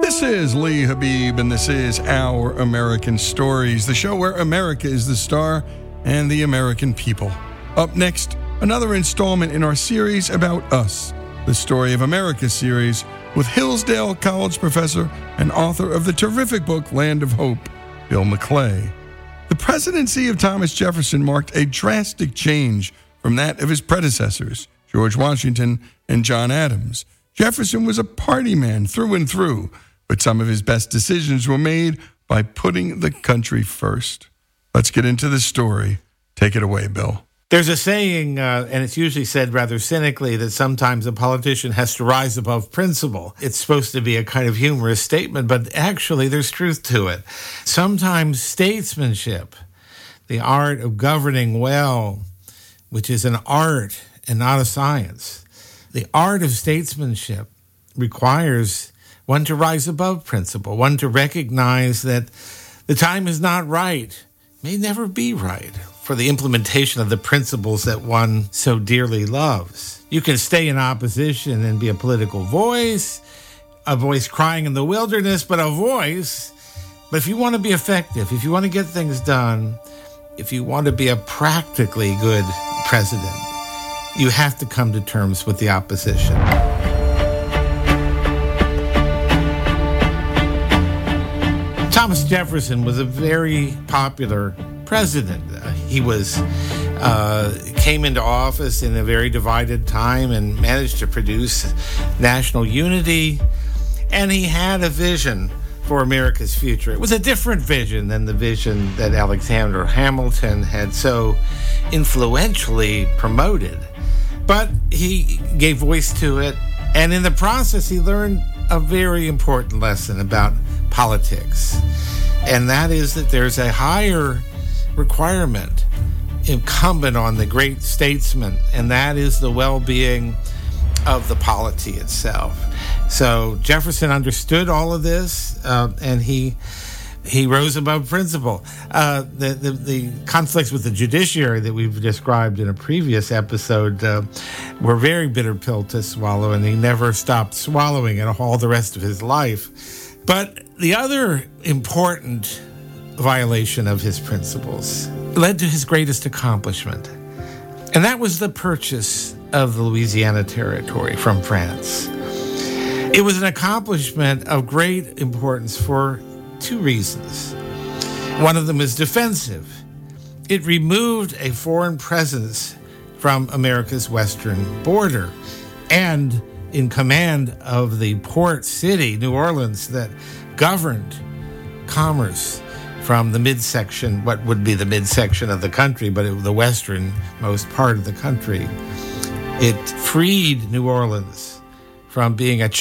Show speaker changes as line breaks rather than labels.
This is Lee Habib, and this is Our American Stories, the show where America is the star and the American people. Up next, another installment in our series about us, the Story of America series, with Hillsdale College professor and author of the terrific book Land of Hope, Bill McClay. The presidency of Thomas Jefferson marked a drastic change from that of his predecessors, George Washington and John Adams. Jefferson was a party man through and through, but some of his best decisions were made by putting the country first. Let's get into the story. Take it away, Bill.
There's a saying, and it's usually said rather cynically, that sometimes a politician has to rise above principle. It's supposed to be a kind of humorous statement, but actually there's truth to it. Sometimes statesmanship, the art of governing well, which is an art and not a science, the art of statesmanship requires one to rise above principle, one to recognize that the time is not right, may never be right, for the implementation of the principles that one so dearly loves. You can stay in opposition and be a political voice, a voice crying in the wilderness, but a voice. But if you want to be effective, if you want to get things done, if you want to be a practically good president, you have to come to terms with the opposition. Thomas Jefferson was a very popular president. He came into office in a very divided time and managed to produce national unity. And he had a vision for America's future. It was a different vision than the vision that Alexander Hamilton had so influentially promoted. But he gave voice to it. And in the process, he learned a very important lesson about politics. And that is that there's a higher requirement incumbent on the great statesman, and that is the well-being of the polity itself. So Jefferson understood all of this, and he rose above principle. The conflicts with the judiciary that we've described in a previous episode were a very bitter pill to swallow, and he never stopped swallowing it all the rest of his life. But the other important violation of his principles led to his greatest accomplishment, and that was the purchase of the Louisiana Territory from France. It was an accomplishment of great importance for two reasons. One of them is defensive. It removed a foreign presence from America's western border, and in command of the port city, New Orleans, that governed commerce from the midsection, what would be the midsection of the country, but the westernmost part of the country. It freed New Orleans from being a